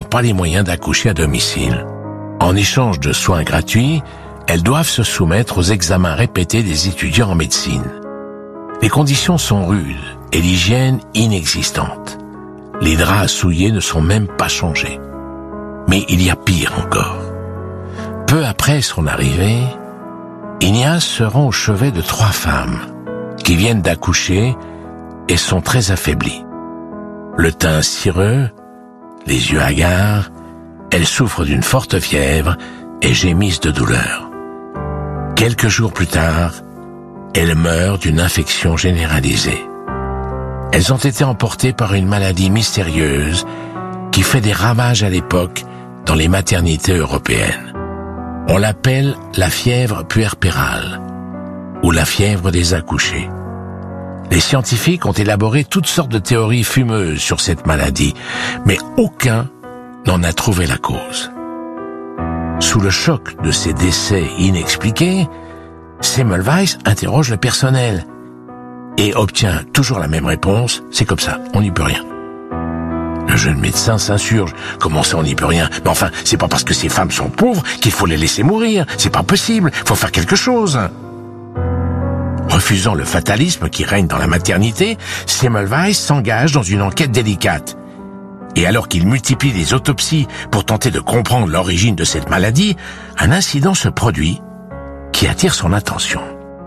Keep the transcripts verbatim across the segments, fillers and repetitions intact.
pas les moyens d'accoucher à domicile. En échange de soins gratuits, elles doivent se soumettre aux examens répétés des étudiants en médecine. Les conditions sont rudes et l'hygiène inexistante. Les draps souillés ne sont même pas changés. Mais il y a pire encore. Peu après son arrivée, Ignace se rend au chevet de trois femmes qui viennent d'accoucher et sont très affaiblies. Le teint cireux, les yeux hagards, elles souffrent d'une forte fièvre et gémissent de douleur. Quelques jours plus tard, elles meurent d'une infection généralisée. Elles ont été emportées par une maladie mystérieuse qui fait des ravages à l'époque dans les maternités européennes. On l'appelle la fièvre puerpérale ou la fièvre des accouchés. Les scientifiques ont élaboré toutes sortes de théories fumeuses sur cette maladie, mais aucun n'en a trouvé la cause. Sous le choc de ces décès inexpliqués, Semmelweis interroge le personnel et obtient toujours la même réponse, c'est comme ça, on n'y peut rien. Le jeune médecin s'insurge, comment ça on n'y peut rien? Mais enfin, c'est pas parce que ces femmes sont pauvres qu'il faut les laisser mourir, c'est pas possible, faut faire quelque chose. Refusant le fatalisme qui règne dans la maternité, Semmelweis s'engage dans une enquête délicate. Et alors qu'il multiplie les autopsies pour tenter de comprendre l'origine de cette maladie, un incident se produit qui attire son attention.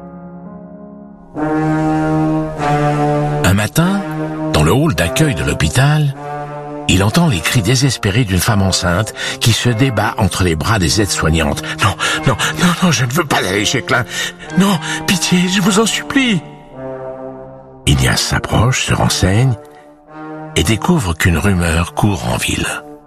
Un matin, dans le hall d'accueil de l'hôpital, il entend les cris désespérés d'une femme enceinte qui se débat entre les bras des aides-soignantes. « Non, non, non, non, je ne veux pas aller chez Klein. Non, pitié, je vous en supplie. » Ignace s'approche, se renseigne et découvre qu'une rumeur court en ville.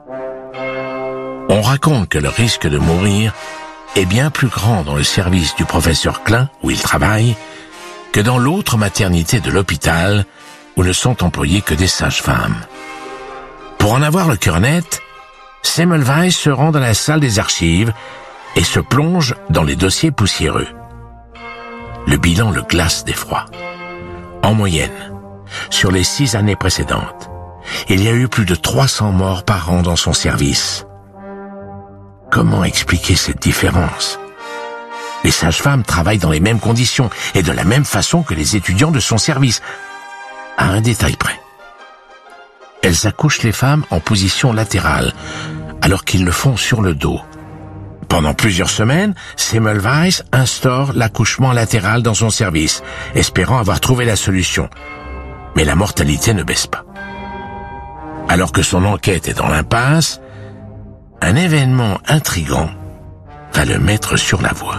On raconte que le risque de mourir est bien plus grand dans le service du professeur Klein, où il travaille, que dans l'autre maternité de l'hôpital, où ne sont employées que des sages-femmes. Pour en avoir le cœur net, Semmelweis se rend dans la salle des archives et se plonge dans les dossiers poussiéreux. Le bilan le glace d'effroi. En moyenne, sur les six années précédentes, il y a eu plus de trois cents morts par an dans son service. Comment expliquer cette différence? Les sages-femmes travaillent dans les mêmes conditions et de la même façon que les étudiants de son service, à un détail près. Elles accouchent les femmes en position latérale, alors qu'ils le font sur le dos. Pendant plusieurs semaines, Semmelweis instaure l'accouchement latéral dans son service, espérant avoir trouvé la solution. Mais la mortalité ne baisse pas. Alors que son enquête est dans l'impasse, un événement intrigant va le mettre sur la voie.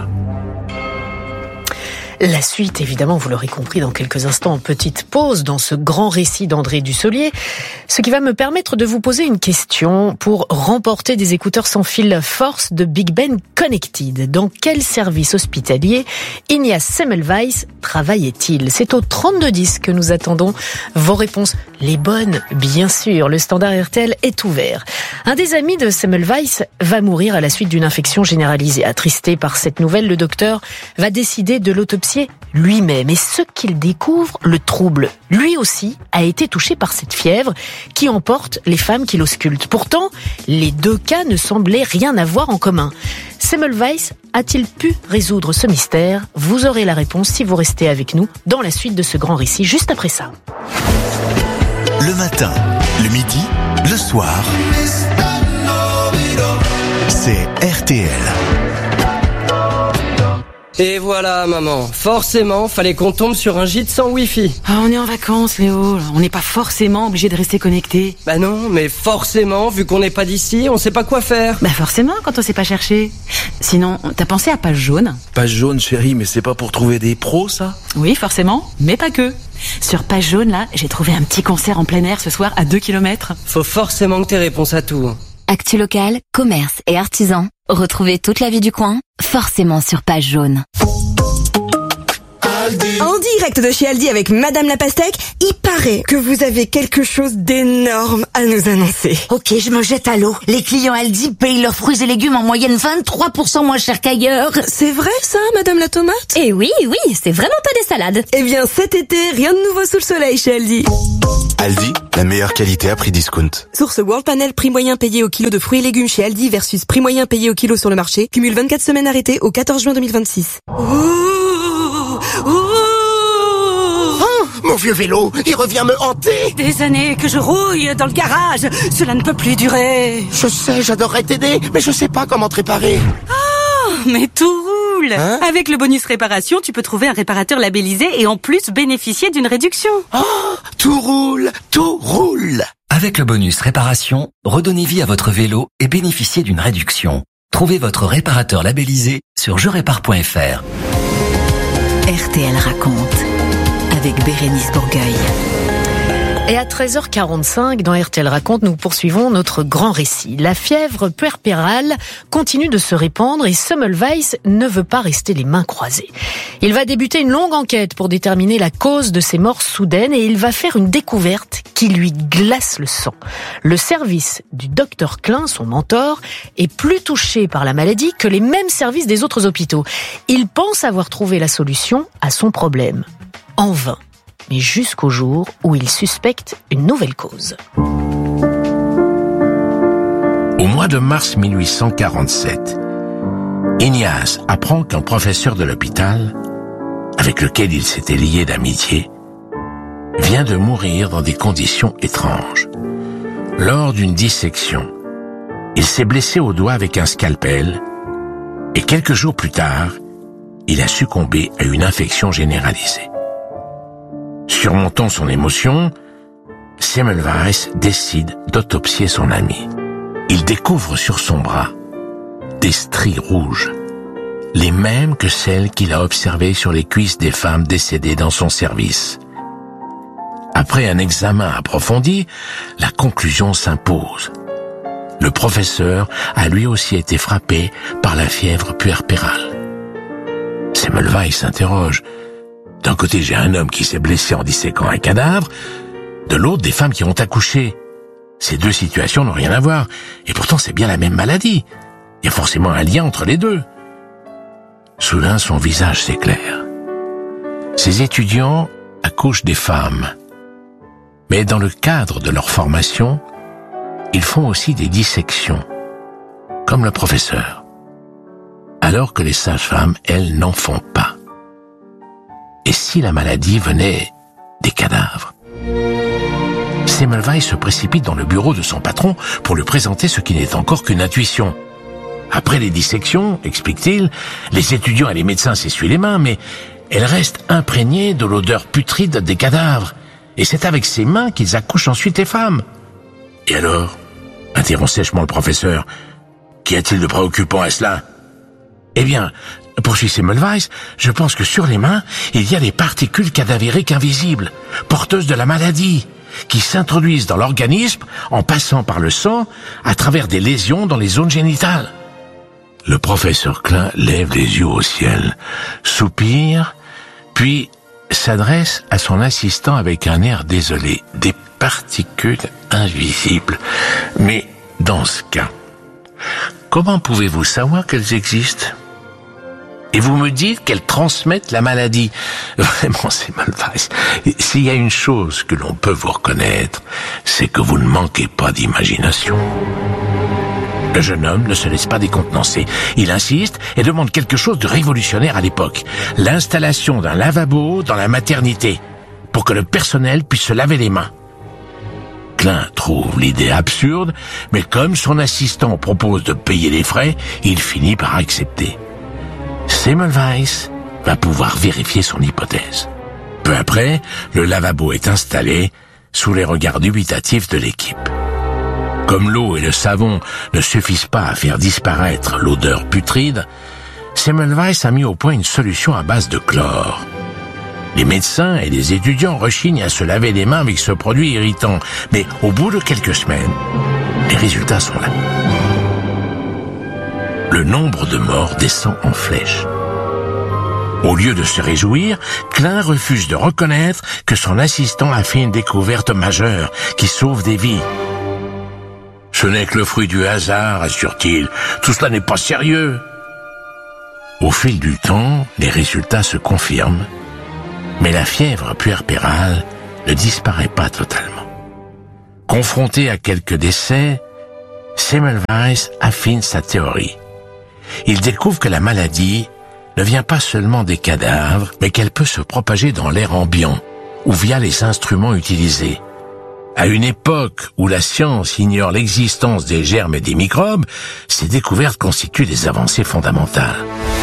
La suite, évidemment, vous l'aurez compris dans quelques instants, en petite pause dans ce grand récit d'André Dussolier, ce qui va me permettre de vous poser une question pour remporter des écouteurs sans fil force de Big Ben Connected. Dans quel service hospitalier Ignace Semmelweis travaillait-il? C'est au trente-deux dix que nous attendons vos réponses. Les bonnes, bien sûr. Le standard R T L est ouvert. Un des amis de Semmelweis va mourir à la suite d'une infection généralisée. Attristé par cette nouvelle, le docteur va décider de l'autopsie lui-même. Et ce qu'il découvre le trouble. Lui aussi a été touché par cette fièvre qui emporte les femmes qui l'auscultent. Pourtant, les deux cas ne semblaient rien avoir en commun. Semmelweis a-t-il pu résoudre ce mystère? Vous aurez la réponse si vous restez avec nous dans la suite de ce grand récit, juste après ça. Le matin, le midi, le soir, c'est R T L. Et voilà, maman. Forcément, fallait qu'on tombe sur un gîte sans wifi. Ah, on est en vacances, Léo. On n'est pas forcément obligé de rester connecté. Bah non, mais forcément, vu qu'on n'est pas d'ici, on sait pas quoi faire. Bah forcément, quand on sait pas chercher. Sinon, t'as pensé à Page Jaune? Page Jaune, chérie, mais c'est pas pour trouver des pros, ça? Oui, forcément, mais pas que. Sur Page Jaune, là, j'ai trouvé un petit concert en plein air ce soir à deux kilomètres. Faut forcément que t'aies réponse à tout. Actu locale, commerce et artisans. Retrouvez toute la vie du coin, forcément sur Page Jaune. Aldi. En direct de chez Aldi avec Madame la Pastèque, il paraît que vous avez quelque chose d'énorme à nous annoncer. Ok, je me jette à l'eau. Les clients Aldi payent leurs fruits et légumes en moyenne vingt-trois pour cent moins cher qu'ailleurs. C'est vrai ça, Madame la Tomate? Eh oui, oui, c'est vraiment pas des salades. Eh bien cet été, rien de nouveau sous le soleil chez Aldi. Aldi, la meilleure qualité à prix discount. Source World Panel, prix moyen payé au kilo de fruits et légumes chez Aldi versus prix moyen payé au kilo sur le marché. Cumule vingt-quatre semaines arrêtées au quatorze juin deux mille vingt-six. Ouh, ouh. Oh, mon vieux vélo, il revient me hanter. Des années que je rouille dans le garage. Cela ne peut plus durer. Je sais, j'adorerais t'aider, mais je sais pas comment te réparer. Oh, mais tout roule. Hein? Avec le bonus réparation, tu peux trouver un réparateur labellisé et en plus bénéficier d'une réduction. Oh, tout roule, tout roule. Avec le bonus réparation, redonnez vie à votre vélo et bénéficiez d'une réduction. Trouvez votre réparateur labellisé sur je répare point f r. R T L raconte avec Bérénice Bourgueil. Et à treize heures quarante-cinq, dans R T L Raconte, nous poursuivons notre grand récit. La fièvre puerpérale continue de se répandre et Semmelweis ne veut pas rester les mains croisées. Il va débuter une longue enquête pour déterminer la cause de ces morts soudaines et il va faire une découverte qui lui glace le sang. Le service du docteur Klein, son mentor, est plus touché par la maladie que les mêmes services des autres hôpitaux. Il pense avoir trouvé la solution à son problème. En vain. Mais jusqu'au jour où il suspecte une nouvelle cause. Au mois de mars mille huit cent quarante-sept, Ignace apprend qu'un professeur de l'hôpital, avec lequel il s'était lié d'amitié, vient de mourir dans des conditions étranges. Lors d'une dissection, il s'est blessé au doigt avec un scalpel et quelques jours plus tard, il a succombé à une infection généralisée. Surmontant son émotion, Semmelweis décide d'autopsier son ami. Il découvre sur son bras des stries rouges, les mêmes que celles qu'il a observées sur les cuisses des femmes décédées dans son service. Après un examen approfondi, la conclusion s'impose. Le professeur a lui aussi été frappé par la fièvre puerpérale. Semmelweis s'interroge. D'un côté, j'ai un homme qui s'est blessé en disséquant un cadavre, de l'autre, des femmes qui ont accouché. Ces deux situations n'ont rien à voir, et pourtant c'est bien la même maladie. Il y a forcément un lien entre les deux. Soudain, son visage s'éclaire. Ces étudiants accouchent des femmes, mais dans le cadre de leur formation, ils font aussi des dissections, comme le professeur, alors que les sages-femmes, elles, n'en font pas. Et si la maladie venait des cadavres? Semmelweis se précipite dans le bureau de son patron pour lui présenter ce qui n'est encore qu'une intuition. Après les dissections, explique-t-il, les étudiants et les médecins s'essuient les mains, mais elles restent imprégnées de l'odeur putride des cadavres. Et c'est avec ces mains qu'ils accouchent ensuite les femmes. Et alors, interrompt sèchement le professeur, qu'y a-t-il de préoccupant à cela? Eh bien, poursuit Semmelweis, je pense que sur les mains, il y a des particules cadavériques invisibles, porteuses de la maladie, qui s'introduisent dans l'organisme en passant par le sang à travers des lésions dans les zones génitales. Le professeur Klein lève les yeux au ciel, soupire, puis s'adresse à son assistant avec un air désolé. Des particules invisibles. Mais dans ce cas, comment pouvez-vous savoir qu'elles existent? Et vous me dites qu'elles transmettent la maladie. Vraiment, c'est Semmelweis. S'il y a une chose que l'on peut vous reconnaître, c'est que vous ne manquez pas d'imagination. Le jeune homme ne se laisse pas décontenancer. Il insiste et demande quelque chose de révolutionnaire à l'époque. L'installation d'un lavabo dans la maternité, pour que le personnel puisse se laver les mains. Klein trouve l'idée absurde, mais comme son assistant propose de payer les frais, il finit par accepter. Semmelweis va pouvoir vérifier son hypothèse. Peu après, le lavabo est installé sous les regards dubitatifs de l'équipe. Comme l'eau et le savon ne suffisent pas à faire disparaître l'odeur putride, Semmelweis a mis au point une solution à base de chlore. Les médecins et les étudiants rechignent à se laver les mains avec ce produit irritant, mais au bout de quelques semaines, les résultats sont là. Le nombre de morts descend en flèche. Au lieu de se réjouir, Klein refuse de reconnaître que son assistant a fait une découverte majeure qui sauve des vies. « Ce n'est que le fruit du hasard, assure-t-il. Tout cela n'est pas sérieux. » Au fil du temps, les résultats se confirment, mais la fièvre puerpérale ne disparaît pas totalement. Confronté à quelques décès, Semmelweis affine sa théorie. Il découvre que la maladie ne vient pas seulement des cadavres, mais qu'elle peut se propager dans l'air ambiant ou via les instruments utilisés. À une époque où la science ignore l'existence des germes et des microbes, ces découvertes constituent des avancées fondamentales.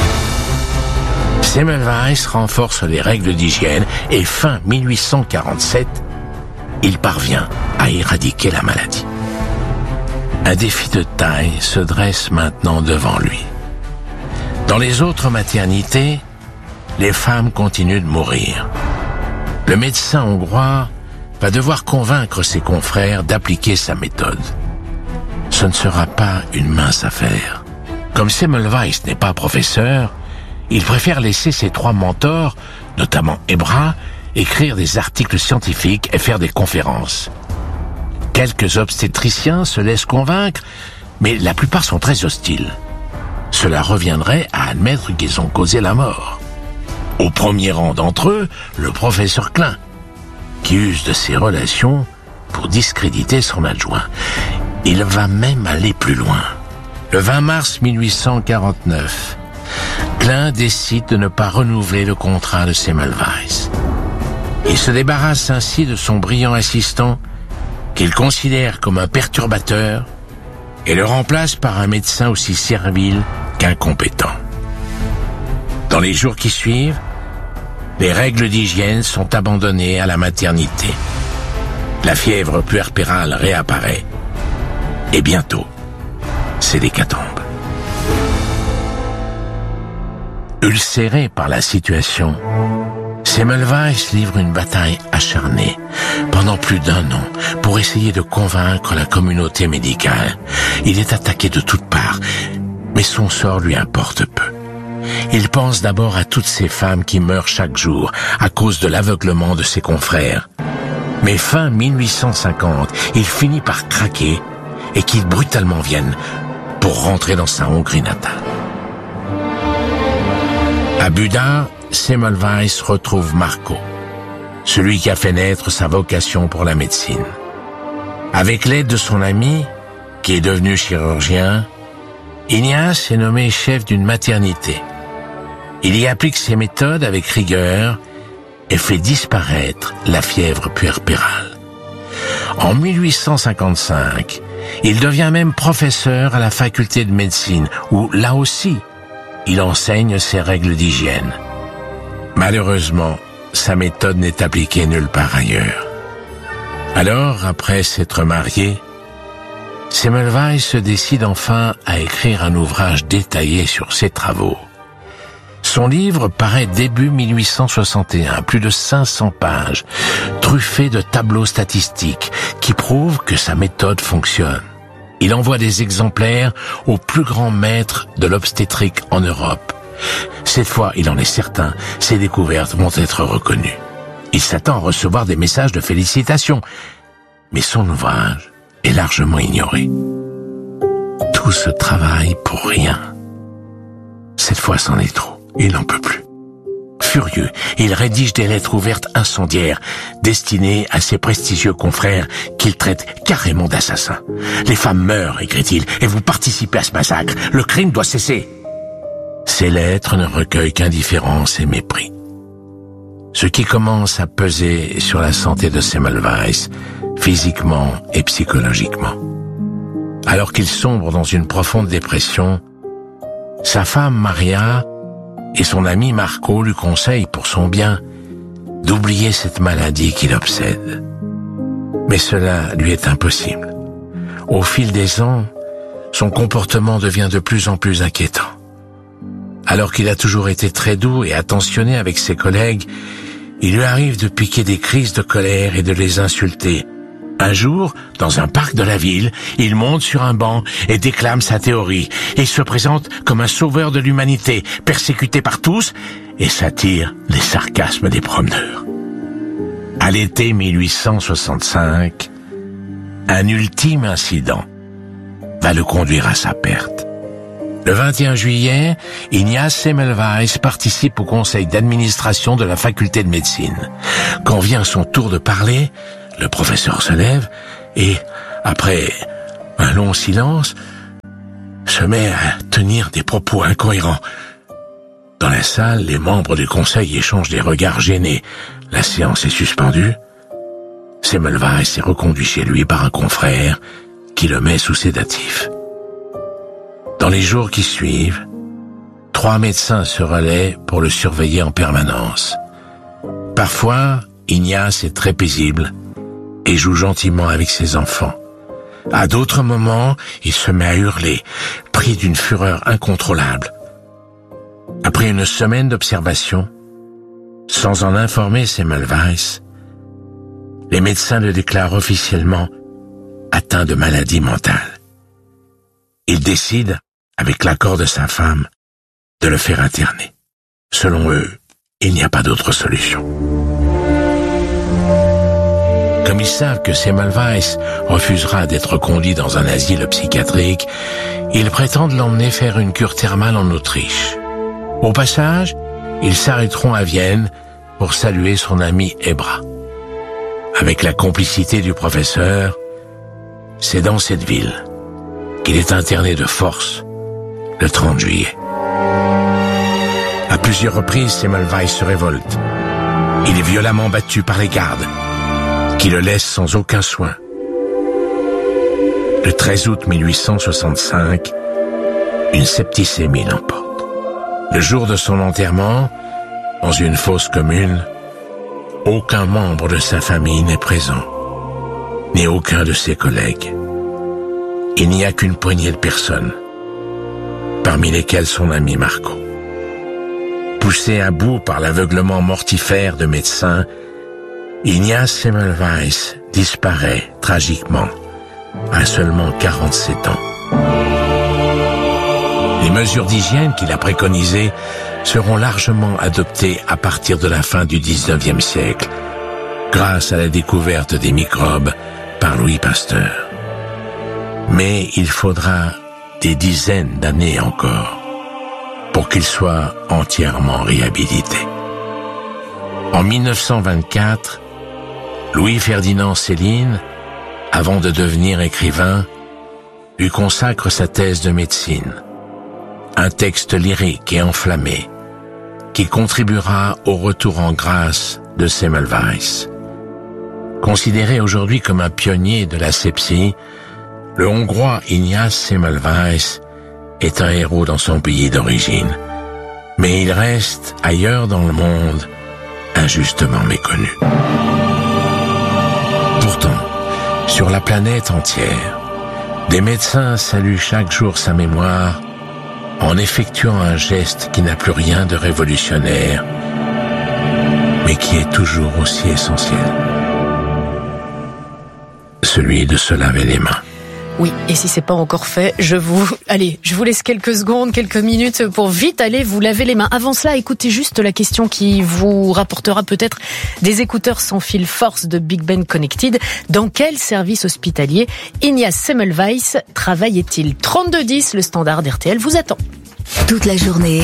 Semmelweis renforce les règles d'hygiène et fin mille huit cent quarante-sept, il parvient à éradiquer la maladie. Un défi de taille se dresse maintenant devant lui. Dans les autres maternités, les femmes continuent de mourir. Le médecin hongrois va devoir convaincre ses confrères d'appliquer sa méthode. Ce ne sera pas une mince affaire. Comme Semmelweis n'est pas professeur, il préfère laisser ses trois mentors, notamment Ebra, écrire des articles scientifiques et faire des conférences. Quelques obstétriciens se laissent convaincre, mais la plupart sont très hostiles. Cela reviendrait à admettre qu'ils ont causé la mort. Au premier rang d'entre eux, le professeur Klein, qui use de ses relations pour discréditer son adjoint. Il va même aller plus loin. Le vingt mars mille huit cent quarante-neuf, Klein décide de ne pas renouveler le contrat de Semmelweis. Il se débarrasse ainsi de son brillant assistant, qu'il considère comme un perturbateur, et le remplace par un médecin aussi servile qu'incompétent. Dans les jours qui suivent, les règles d'hygiène sont abandonnées à la maternité. La fièvre puerpérale réapparaît. Et bientôt, c'est l'hécatombe. Ulcéré par la situation, Semmelweis livre une bataille acharnée pendant plus d'un an pour essayer de convaincre la communauté médicale. Il est attaqué de toutes parts, mais son sort lui importe peu. Il pense d'abord à toutes ces femmes qui meurent chaque jour à cause de l'aveuglement de ses confrères. Mais fin mille huit cent cinquante, il finit par craquer et quitte brutalement Vienne pour rentrer dans sa Hongrie natale. À Buda, Semmelweis retrouve Marco, celui qui a fait naître sa vocation pour la médecine. Avec l'aide de son ami, qui est devenu chirurgien, Ignace est nommé chef d'une maternité. Il y applique ses méthodes avec rigueur et fait disparaître la fièvre puerpérale. En mille huit cent cinquante-cinq, il devient même professeur à la faculté de médecine, où, là aussi, il enseigne ses règles d'hygiène. Malheureusement, sa méthode n'est appliquée nulle part ailleurs. Alors, après s'être marié, Semmelweis se décide enfin à écrire un ouvrage détaillé sur ses travaux. Son livre paraît début mille huit cent soixante et un, plus de cinq cents pages, truffé de tableaux statistiques qui prouvent que sa méthode fonctionne. Il envoie des exemplaires aux plus grands maîtres de l'obstétrique en Europe. Cette fois, il en est certain, ses découvertes vont être reconnues. Il s'attend à recevoir des messages de félicitations, mais son ouvrage est largement ignoré. Tout ce travail pour rien. Cette fois, c'en est trop. Il n'en peut plus. Furieux, il rédige des lettres ouvertes incendiaires, destinées à ses prestigieux confrères qu'il traite carrément d'assassins. Les femmes meurent, écrit-il, et vous participez à ce massacre. Le crime doit cesser. Ces lettres ne recueillent qu'indifférence et mépris. Ce qui commence à peser sur la santé de Semmelweis, physiquement et psychologiquement. Alors qu'il sombre dans une profonde dépression, sa femme Maria et son ami Marco lui conseillent pour son bien d'oublier cette maladie qui l'obsède. Mais cela lui est impossible. Au fil des ans, son comportement devient de plus en plus inquiétant. Alors qu'il a toujours été très doux et attentionné avec ses collègues, il lui arrive de piquer des crises de colère et de les insulter. Un jour, dans un parc de la ville, il monte sur un banc et déclame sa théorie. Il se présente comme un sauveur de l'humanité, persécuté par tous et s'attire les sarcasmes des promeneurs. À l'été mille huit cent soixante-cinq, un ultime incident va le conduire à sa perte. Le vingt et un juillet, Ignaz Semmelweis participe au conseil d'administration de la faculté de médecine. Quand vient son tour de parler, le professeur se lève et, après un long silence, se met à tenir des propos incohérents. Dans la salle, les membres du conseil échangent des regards gênés. La séance est suspendue. Semmelweis est reconduit chez lui par un confrère qui le met sous sédatif. Dans les jours qui suivent, trois médecins se relaient pour le surveiller en permanence. Parfois, Ignaz est très paisible et joue gentiment avec ses enfants. À d'autres moments, il se met à hurler, pris d'une fureur incontrôlable. Après une semaine d'observation, sans en informer Semmelweis, les médecins le déclarent officiellement atteint de maladie mentale. Ils décident, avec l'accord de sa femme, de le faire interner. Selon eux, il n'y a pas d'autre solution. Comme ils savent que Semmelweis refusera d'être conduit dans un asile psychiatrique, ils prétendent l'emmener faire une cure thermale en Autriche. Au passage, ils s'arrêteront à Vienne pour saluer son ami Ebra. Avec la complicité du professeur, c'est dans cette ville qu'il est interné de force le trente juillet. À plusieurs reprises, Semmelweis se révolte. Il est violemment battu par les gardes, qui le laissent sans aucun soin. Le treize août mille huit cent soixante-cinq, une septicémie l'emporte. Le jour de son enterrement, dans une fosse commune, aucun membre de sa famille n'est présent, ni aucun de ses collègues. Il n'y a qu'une poignée de personnes, parmi lesquelles son ami Marco. Poussé à bout par l'aveuglement mortifère de médecins, Ignaz Semmelweis disparaît tragiquement à seulement quarante-sept ans. Les mesures d'hygiène qu'il a préconisées seront largement adoptées à partir de la fin du dix-neuvième siècle, grâce à la découverte des microbes par Louis Pasteur. Mais il faudra des dizaines d'années encore pour qu'il soit entièrement réhabilité. En mille neuf cent vingt-quatre, Louis-Ferdinand Céline, avant de devenir écrivain, lui consacre sa thèse de médecine, un texte lyrique et enflammé qui contribuera au retour en grâce de Semmelweis. Considéré aujourd'hui comme un pionnier de l'asepsie, le Hongrois Ignaz Semmelweis est un héros dans son pays d'origine, mais il reste ailleurs dans le monde injustement méconnu. Pourtant, sur la planète entière, des médecins saluent chaque jour sa mémoire en effectuant un geste qui n'a plus rien de révolutionnaire, mais qui est toujours aussi essentiel. Celui de se laver les mains. Oui, et si c'est pas encore fait, je vous, allez, je vous laisse quelques secondes, quelques minutes pour vite aller vous laver les mains. Avant cela, écoutez juste la question qui vous rapportera peut-être des écouteurs sans fil Force de Big Ben Connected. Dans quel service hospitalier Ignaz Semmelweis travaillait-il? trente-deux dix, le standard d'R T L vous attend. Toute la journée,